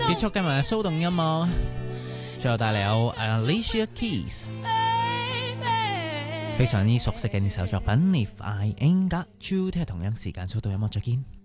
結束今日嘅騷動音樂，最後帶嚟有 Alicia Keys 非常之熟悉嘅呢首作品 If I Ain't Got You， 聽日同樣時間騷動音樂再見。